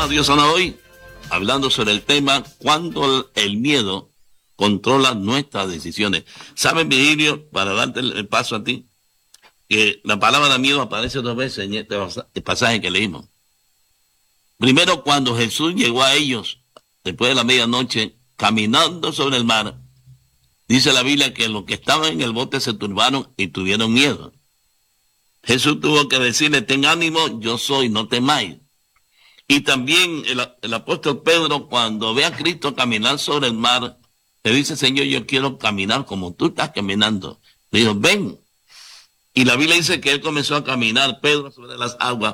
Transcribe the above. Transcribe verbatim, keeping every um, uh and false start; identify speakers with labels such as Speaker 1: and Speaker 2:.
Speaker 1: programa Dios sana hoy, hablando sobre el tema cuando el miedo controla nuestras decisiones. ¿Sabes, Virgilio, para darte el paso a ti, que la palabra miedo aparece dos veces en este pasaje que leímos? Primero, cuando Jesús llegó a ellos, después de la medianoche, caminando sobre el mar, dice la Biblia que los que estaban en el bote se turbaron y tuvieron miedo. Jesús tuvo que decirle, ten ánimo, yo soy, no temáis. Y también el, el apóstol Pedro, cuando ve a Cristo caminar sobre el mar, le dice, Señor, yo quiero caminar como tú estás caminando. Le dijo, ven. Y la Biblia dice que él comenzó a caminar, Pedro, sobre las aguas,